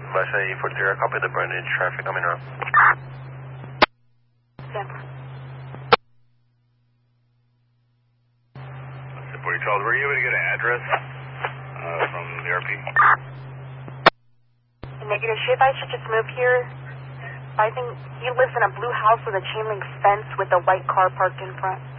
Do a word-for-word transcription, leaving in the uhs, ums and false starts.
Last eight forty-three, I copy the burn in traffic coming around. Denver. forty Charles, were you able to get an address uh, from the R P? Negative. She advised you just move here. I think he lives in a blue house with a chain link fence with a white car parked in front.